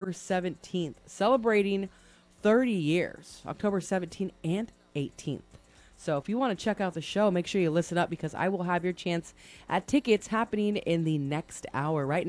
17th, celebrating 30 years, October 17th and 18th. So if you want to check out the show, make sure you listen up because I will have your chance at tickets happening in the next hour. Right